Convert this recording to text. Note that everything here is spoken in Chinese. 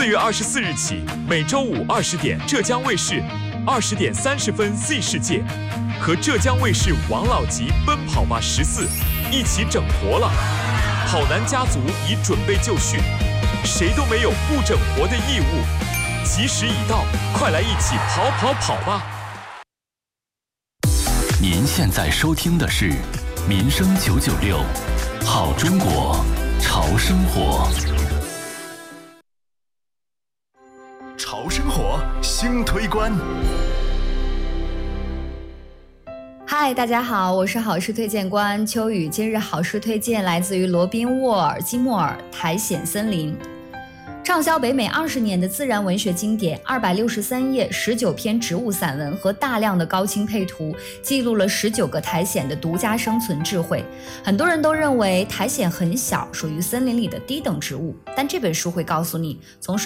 4月24日起，每周五20点，浙江卫视20点30分 Z 世界和浙江卫视王老吉奔跑吧14一起整活了。跑男家族已准备就绪，谁都没有不整活的义务。吉时已到，快来一起跑吧！ 您现在收听的是民生996，好中国，潮生活。 潮生活新推关。 嗨，大家好，我是好事推荐官秋雨。今日好事推荐来自于罗宾沃尔·基莫尔《苔藓森林》，畅销北美20年的自然文学经典，263页，19篇植物散文和大量的高清配图，记录了19个苔藓的独家生存智慧。很多人都认为苔藓很小，属于森林里的低等植物，但这本书会告诉你，从